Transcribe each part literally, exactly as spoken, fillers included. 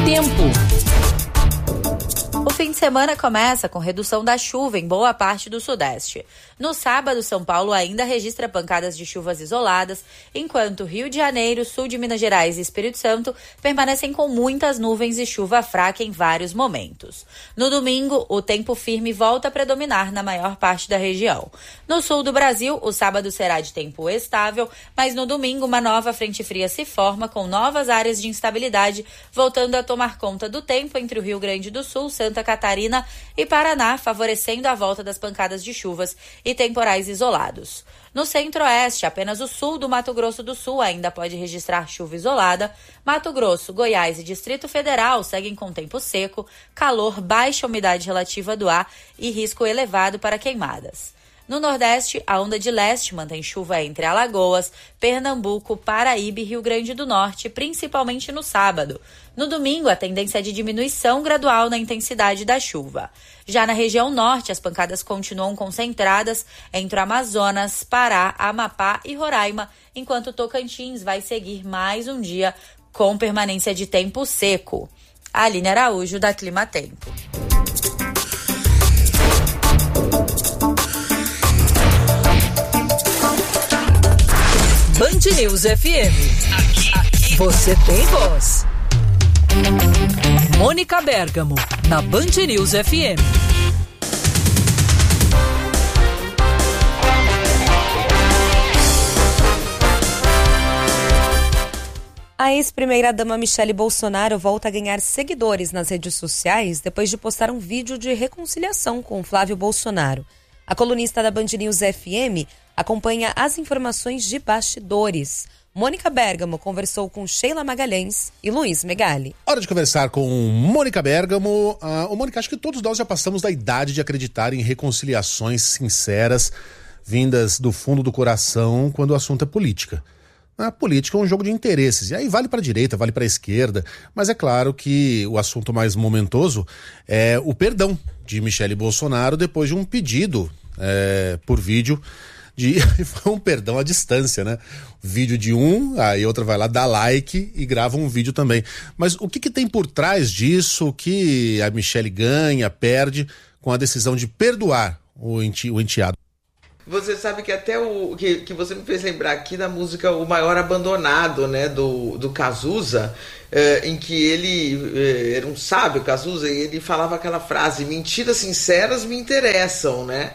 Tempo. O fim de semana começa com redução da chuva em boa parte do Sudeste. No sábado, São Paulo ainda registra pancadas de chuvas isoladas, enquanto Rio de Janeiro, sul de Minas Gerais e Espírito Santo permanecem com muitas nuvens e chuva fraca em vários momentos. No domingo, o tempo firme volta a predominar na maior parte da região. No sul do Brasil, o sábado será de tempo estável, mas no domingo uma nova frente fria se forma com novas áreas de instabilidade, voltando a tomar conta do tempo entre o Rio Grande do Sul, Santa Catarina e Paraná, favorecendo a volta das pancadas de chuvas e temporais isolados. No centro-oeste, apenas o sul do Mato Grosso do Sul ainda pode registrar chuva isolada. Mato Grosso, Goiás e Distrito Federal seguem com tempo seco, calor, baixa umidade relativa do ar e risco elevado para queimadas. No Nordeste, a onda de leste mantém chuva entre Alagoas, Pernambuco, Paraíba e Rio Grande do Norte, principalmente no sábado. No domingo, a tendência é de diminuição gradual na intensidade da chuva. Já na região norte, as pancadas continuam concentradas entre o Amazonas, Pará, Amapá e Roraima, enquanto Tocantins vai seguir mais um dia com permanência de tempo seco. Aline Araújo, da Clima Tempo. Band News F M. Aqui, você tem voz. Mônica Bergamo, na Band News F M. A ex-primeira-dama Michele Bolsonaro volta a ganhar seguidores nas redes sociais depois de postar um vídeo de reconciliação com Flávio Bolsonaro. A colunista da Band News F M acompanha as informações de bastidores. Mônica Bergamo conversou com Sheila Magalhães e Luiz Megali. Hora de conversar com Mônica Bergamo. Ah, ô Mônica, acho que todos nós já passamos da idade de acreditar em reconciliações sinceras, vindas do fundo do coração, quando o assunto é política. A política é um jogo de interesses, e aí vale para a direita, vale para a esquerda, mas é claro que o assunto mais momentoso é o perdão de Michele Bolsonaro depois de um pedido é, por vídeo. De, foi um perdão à distância, né? Vídeo de um, aí outra vai lá, dá like e grava um vídeo também. Mas o que que tem por trás disso, o que a Michele ganha, perde com a decisão de perdoar o, enti, o enteado? Você sabe que até o que, que você me fez lembrar aqui da música O Maior Abandonado, né, do, do Cazuza, eh, em que ele eh, era um sábio, Cazuza, e ele falava aquela frase: mentiras sinceras me interessam, né?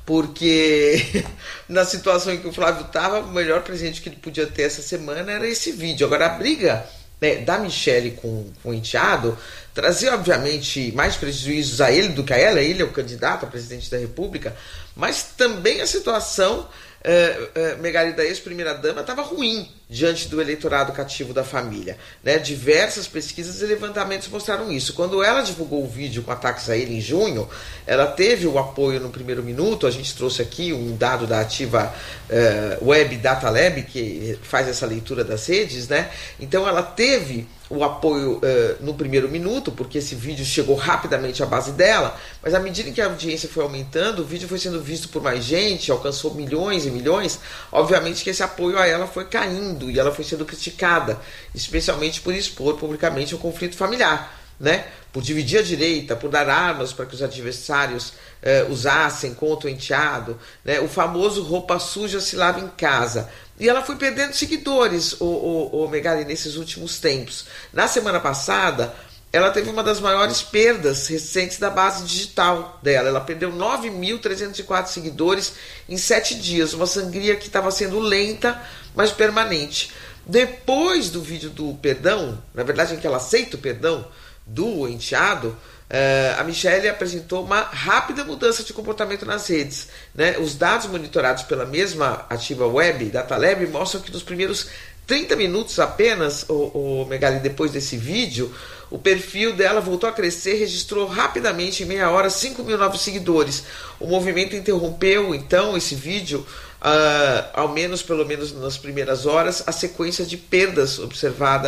Porque na situação em que o Flávio estava, o melhor presente que ele podia ter essa semana era esse vídeo. Agora, a briga, né, da Michele com, com o enteado trazia, obviamente, mais prejuízos a ele do que a ela. Ele é o candidato a presidente da República, mas também a situação Uh, uh, Megali, da ex-primeira-dama, estava ruim diante do eleitorado cativo da família, né? Diversas pesquisas e levantamentos mostraram isso. Quando ela divulgou o vídeo com ataques a ele em junho, ela teve o apoio no primeiro minuto. A gente trouxe aqui um dado da Ativa uh, Web Data Lab, que faz essa leitura das redes, né? Então ela teve o apoio uh, no primeiro minuto, porque esse vídeo chegou rapidamente à base dela, mas à medida que a audiência foi aumentando, o vídeo foi sendo visto por mais gente, alcançou milhões e milhões, obviamente que esse apoio a ela foi caindo e ela foi sendo criticada, especialmente por expor publicamente o conflito familiar, né? Por dividir a direita, por dar armas para que os adversários eh, usassem contra o enteado, né? O famoso roupa suja se lava em casa. E ela foi perdendo seguidores, o, o, o Megali, nesses últimos tempos. Na semana passada, ela teve uma das maiores perdas recentes da base digital dela. Ela perdeu nove mil trezentos e quatro seguidores em sete dias, uma sangria que estava sendo lenta, mas permanente. Depois do vídeo do perdão, na verdade em que ela aceita o perdão do enteado, Uh, a Michele apresentou uma rápida mudança de comportamento nas redes, né? Os dados monitorados pela mesma Ativa Web, Datalab, mostram que nos primeiros trinta minutos apenas, o, o Megali, depois desse vídeo, o perfil dela voltou a crescer, registrou rapidamente, em meia hora, cinco mil novos seguidores. O movimento interrompeu, então, esse vídeo, uh, ao menos, pelo menos nas primeiras horas, a sequência de perdas observada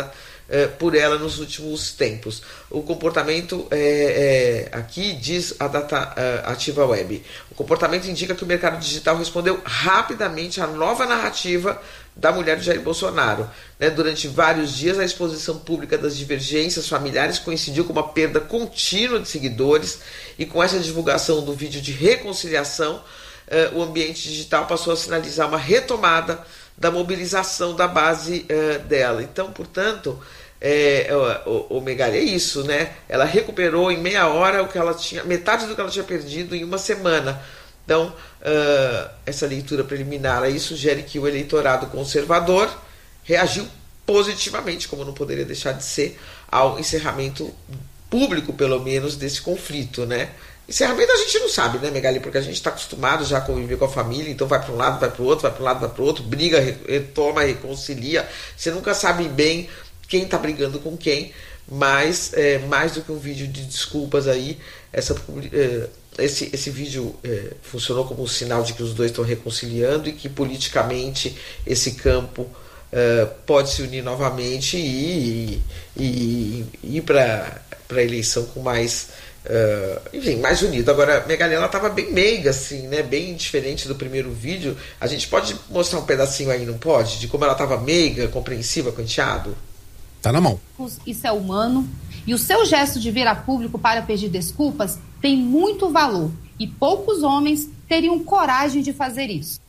eh, por ela nos últimos tempos. O comportamento, é, é, aqui diz a Data uh, Ativa Web, o comportamento indica que o mercado digital respondeu rapidamente à nova narrativa da mulher de Jair Bolsonaro. Né? Durante vários dias, a exposição pública das divergências familiares coincidiu com uma perda contínua de seguidores, e com essa divulgação do vídeo de reconciliação, uh, o ambiente digital passou a sinalizar uma retomada da mobilização da base uh, dela. Então, portanto, é, o, o Megali é isso, né? Ela recuperou em meia hora o que ela tinha, metade do que ela tinha perdido em uma semana. Então, uh, essa leitura preliminar aí sugere que o eleitorado conservador reagiu positivamente, como não poderia deixar de ser, ao encerramento público, pelo menos, desse conflito, né? Encerramento a gente não sabe, né, Megali? Porque a gente está acostumado já a conviver com a família, então vai para um lado, vai para o outro, vai para um lado, vai para o outro, briga, retoma, reconcilia. Você nunca sabe bem quem está brigando com quem, mas é, mais do que um vídeo de desculpas aí, essa, é, esse, esse vídeo é, funcionou como um sinal de que os dois estão reconciliando e que politicamente esse campo é, pode se unir novamente e, e, e ir para a eleição com mais... Uh, enfim, mais unido. Agora, Megali, ela estava bem meiga, assim, né? Bem diferente do primeiro vídeo. A gente pode mostrar um pedacinho aí, não pode? De como ela estava meiga, compreensiva com o enteado? Tá na mão. Isso é humano. E o seu gesto de vir a público para pedir desculpas tem muito valor. E poucos homens teriam coragem de fazer isso.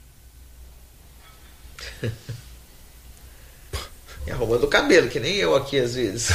E arrumando o cabelo, que nem eu aqui às vezes.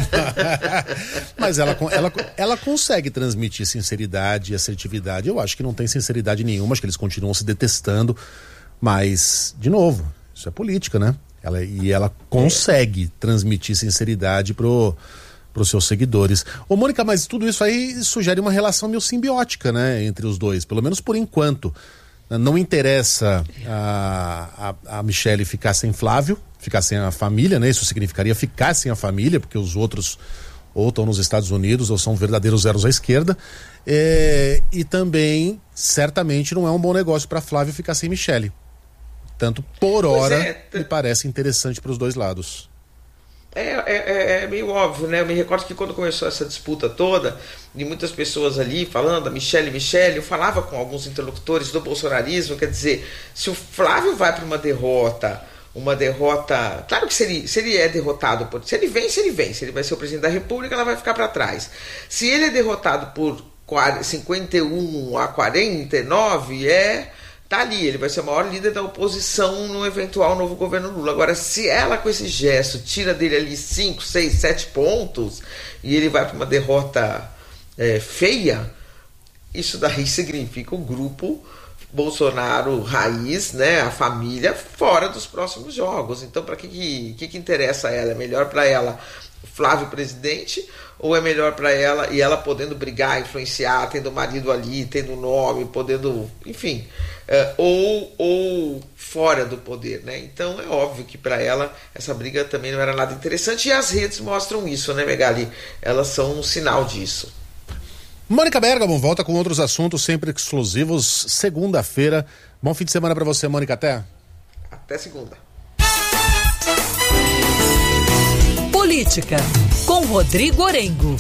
Mas ela, ela, ela consegue transmitir sinceridade e assertividade. Eu acho que não tem sinceridade nenhuma, acho que eles continuam se detestando. Mas, de novo, isso é política, né? Ela, e ela consegue é. transmitir sinceridade pro, pros seus seguidores. Ô, Mônica, mas tudo isso aí sugere uma relação meio simbiótica, né? Entre os dois, pelo menos por enquanto. Não interessa a, a, a Michelle ficar sem Flávio, ficar sem a família, né? Isso significaria ficar sem a família, porque os outros ou estão nos Estados Unidos ou são verdadeiros zeros à esquerda. É, e também, certamente, não é um bom negócio para Flávio ficar sem Michelle. Tanto, por hora, é, t... me parece interessante para os dois lados. É, é, é meio óbvio, né? Eu me recordo que quando começou essa disputa toda, de muitas pessoas ali falando da Michelle, Michelle, eu falava com alguns interlocutores do bolsonarismo, quer dizer, se o Flávio vai para uma derrota, uma derrota, claro que se ele, se ele é derrotado, por, se ele vence, ele vence, ele vai ser o presidente da República, ela vai ficar para trás. Se ele é derrotado por cinquenta e um a quarenta e nove, é... tá ali, ele vai ser o maior líder da oposição no eventual novo governo Lula. Agora, se ela com esse gesto tira dele ali cinco, seis, sete pontos e ele vai para uma derrota é, feia, isso daí significa o grupo Bolsonaro raiz, né, a família, fora dos próximos jogos. Então, para que, que que interessa a ela? É melhor para ela Flávio presidente, ou é melhor para ela e ela podendo brigar, influenciar, tendo o marido ali, tendo o nome, podendo, enfim, uh, ou, ou fora do poder, né? Então é óbvio que para ela essa briga também não era nada interessante, e as redes mostram isso, né, Megali? Elas são um sinal disso. Mônica Bergamo volta com outros assuntos sempre exclusivos segunda-feira. Bom fim de semana para você, Mônica. Até. Até segunda. Política, com Rodrigo Orengo.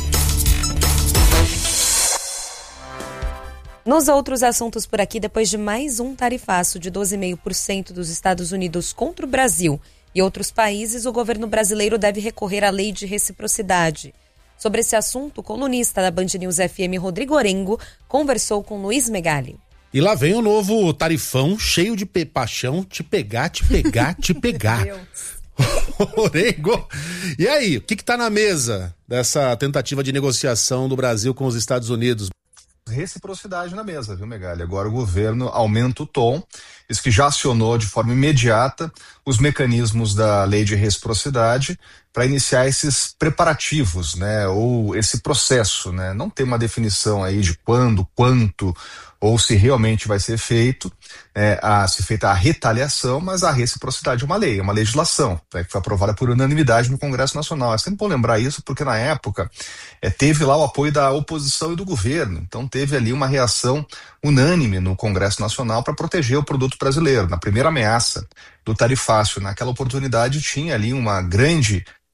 Nos outros assuntos por aqui, depois de mais um tarifaço de doze vírgula cinco por cento dos Estados Unidos contra o Brasil e outros países, o governo brasileiro deve recorrer à lei de reciprocidade. Sobre esse assunto, o colunista da Band News F M, Rodrigo Orengo, conversou com Luiz Megali. E lá vem o novo tarifão cheio de pe- paixão, te pegar, te pegar, te pegar. Orengo, e aí, o que que tá na mesa dessa tentativa de negociação do Brasil com os Estados Unidos? Reciprocidade na mesa, viu, Megali? Agora o governo aumenta o tom, diz que já acionou de forma imediata os mecanismos da lei de reciprocidade para iniciar esses preparativos, né, ou esse processo, né? Não tem uma definição aí de quando, quanto, ou se realmente vai ser feito, é, a, se feita a retaliação, mas a reciprocidade é uma lei, é uma legislação, né, que foi aprovada por unanimidade no Congresso Nacional. É sempre bom lembrar isso, porque na época é, teve lá o apoio da oposição e do governo, então teve ali uma reação unânime no Congresso Nacional para proteger o produto brasileiro. Na primeira ameaça do tarifácio, naquela oportunidade tinha ali uma grande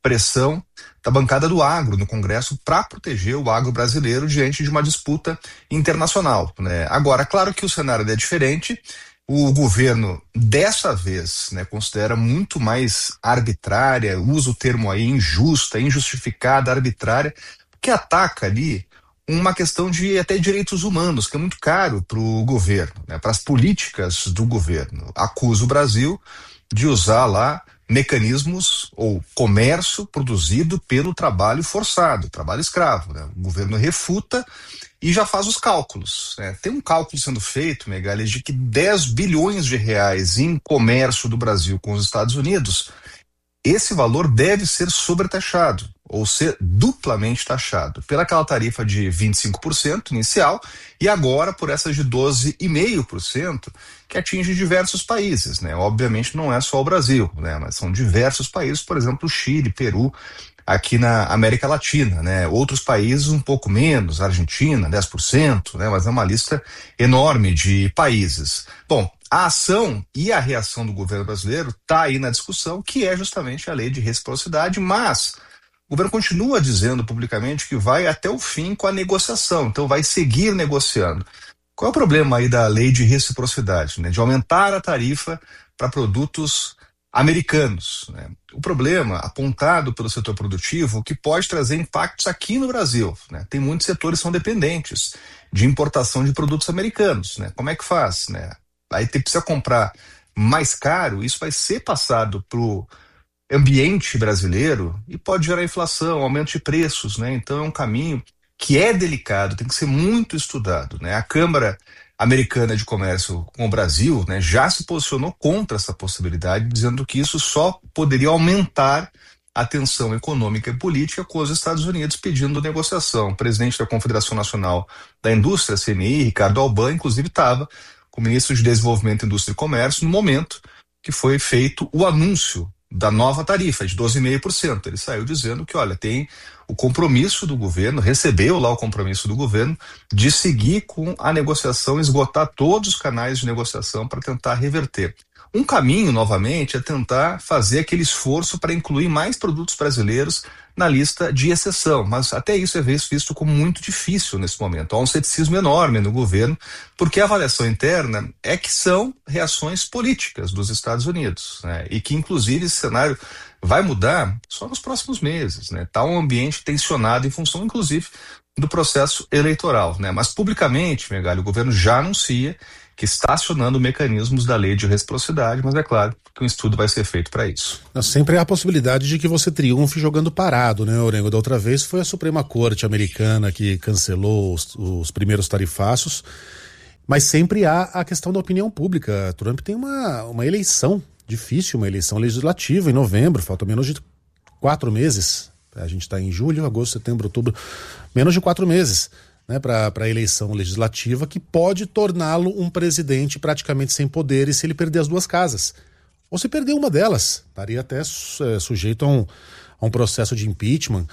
pressão da bancada do agro no Congresso para proteger o agro brasileiro diante de uma disputa internacional, né? Agora, claro que o cenário é diferente. O governo, dessa vez, né, considera muito mais arbitrária, usa o termo aí injusta, injustificada, arbitrária, que ataca ali uma questão de até direitos humanos, que é muito caro para o governo, né, para as políticas do governo. Acusa o Brasil de usar lá mecanismos ou comércio produzido pelo trabalho forçado, trabalho escravo, né? O governo refuta e já faz os cálculos, né? Tem um cálculo sendo feito, Megali, de que dez bilhões de reais em comércio do Brasil com os Estados Unidos, esse valor deve ser sobretaxado, ou ser duplamente taxado, pelaquela tarifa de vinte e cinco por cento inicial e agora por essa de doze vírgula cinco por cento que atinge diversos países, né? Obviamente não é só o Brasil, né? Mas são diversos países, por exemplo, Chile, Peru, aqui na América Latina, né? Outros países um pouco menos, Argentina, dez por cento, né? Mas é uma lista enorme de países. Bom, a ação e a reação do governo brasileiro está aí na discussão, que é justamente a lei de reciprocidade, mas o governo continua dizendo publicamente que vai até o fim com a negociação, então vai seguir negociando. Qual é o problema aí da lei de reciprocidade, né? De aumentar a tarifa para produtos americanos, né? O problema apontado pelo setor produtivo que pode trazer impactos aqui no Brasil, né? Tem muitos setores que são dependentes de importação de produtos americanos, né? Como é que faz, né? Aí tem, precisa comprar mais caro, isso vai ser passado para o ambiente brasileiro e pode gerar inflação, aumento de preços, né? Então é um caminho que é delicado, tem que ser muito estudado, né? A Câmara Americana de Comércio com o Brasil, né, já se posicionou contra essa possibilidade, dizendo que isso só poderia aumentar a tensão econômica e política com os Estados Unidos pedindo negociação. O presidente da Confederação Nacional da Indústria, C N I, Ricardo Alban, inclusive estava com o ministro de Desenvolvimento, Indústria e Comércio no momento que foi feito o anúncio da nova tarifa de doze vírgula cinco por cento. Ele saiu dizendo que, olha, tem o compromisso do governo, recebeu lá o compromisso do governo de seguir com a negociação, esgotar todos os canais de negociação para tentar reverter. Um caminho, novamente, é tentar fazer aquele esforço para incluir mais produtos brasileiros na lista de exceção, mas até isso é visto como muito difícil nesse momento. Há um ceticismo enorme no governo, porque a avaliação interna é que são reações políticas dos Estados Unidos, né? E que, inclusive, esse cenário vai mudar só nos próximos meses, né? Está um ambiente tensionado em função, inclusive, do processo eleitoral, né? Mas, publicamente, Megali, o governo já anuncia que está acionando mecanismos da lei de reciprocidade, mas é claro que um estudo vai ser feito para isso. Sempre há a possibilidade de que você triunfe jogando parado, né, Orengo? Da outra vez foi a Suprema Corte americana que cancelou os, os primeiros tarifaços, mas sempre há a questão da opinião pública. Trump tem uma, uma eleição difícil, uma eleição legislativa em novembro, faltam menos de quatro meses. A gente está em julho, agosto, setembro, outubro, menos de quatro meses. Né, para a eleição legislativa, que pode torná-lo um presidente praticamente sem poderes se ele perder as duas casas. Ou se perder uma delas, estaria até é, sujeito a um, a um processo de impeachment.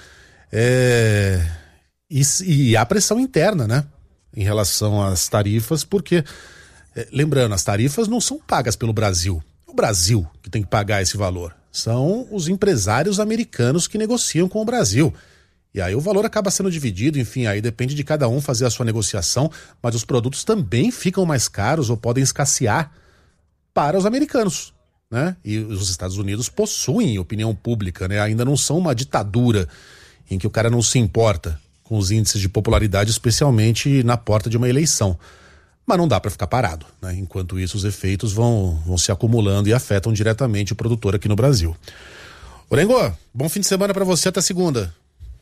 É, e, e há pressão interna, né, em relação às tarifas, porque, é, lembrando, as tarifas não são pagas pelo Brasil. É o Brasil que tem que pagar esse valor. São os empresários americanos que negociam com o Brasil. E aí o valor acaba sendo dividido, enfim, aí depende de cada um fazer a sua negociação, mas os produtos também ficam mais caros ou podem escassear para os americanos, né? E os Estados Unidos possuem opinião pública, né? Ainda não são uma ditadura em que o cara não se importa com os índices de popularidade, especialmente na porta de uma eleição. Mas não dá para ficar parado, né? Enquanto isso, os efeitos vão, vão se acumulando e afetam diretamente o produtor aqui no Brasil. Orengo, bom fim de semana para você, até segunda.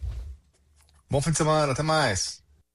Bom fim de semana, até mais.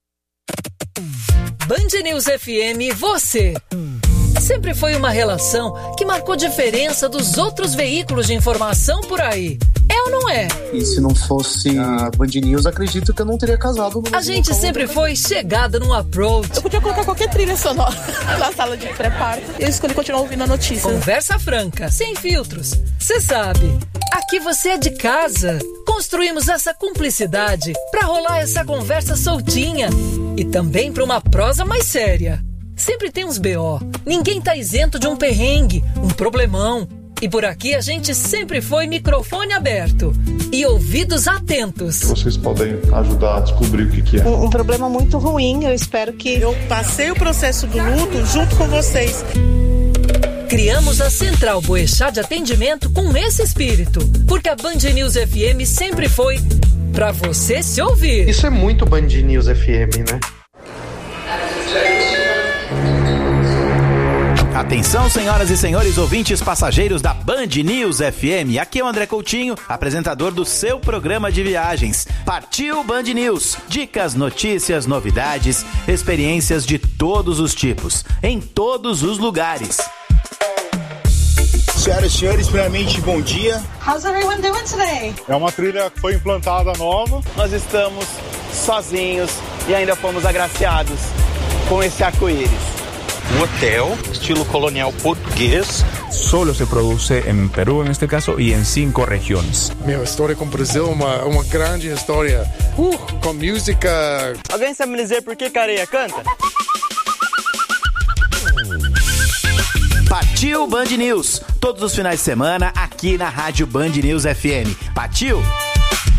Band News F M, você. Sempre foi uma relação que marcou diferença dos outros veículos de informação por aí. É ou não é? E se não fosse a Band News, acredito que eu não teria casado. A gente sempre foi chegada num approach. Eu podia colocar qualquer trilha sonora na sala de pré-parto. Eu escolhi continuar ouvindo a notícia. Conversa franca, sem filtros. Você sabe, aqui você é de casa. Construímos essa cumplicidade pra rolar essa conversa soltinha. E também pra uma prosa mais séria. Sempre tem uns B O. Ninguém tá isento de um perrengue, um problemão. E por aqui a gente sempre foi microfone aberto e ouvidos atentos. Vocês podem ajudar a descobrir o que, que é. Um, um problema muito ruim, eu espero que... Eu passei o processo do luto junto com vocês. Criamos a Central Boechat de Atendimento com esse espírito, porque a Band News F M sempre foi pra você se ouvir. Isso é muito Band News F M, né? Atenção, senhoras e senhores ouvintes passageiros da Band News F M. Aqui é o André Coutinho, apresentador do seu programa de viagens. Partiu Band News. Dicas, notícias, novidades, experiências de todos os tipos, em todos os lugares. Senhoras e senhores, primeiramente, bom dia. How's everyone doing today? É uma trilha que foi implantada nova. Nós estamos sozinhos e ainda fomos agraciados com esse arco-íris. Um hotel, estilo colonial português. Solo se produce em Peru, en este caso, e em cinco regiões. Meu, história com o Brasil é uma, uma grande história. Uh, com música. Alguém sabe me dizer por que Careia canta? Partiu Band News, todos os finais de semana aqui na Rádio Band News F M. Partiu!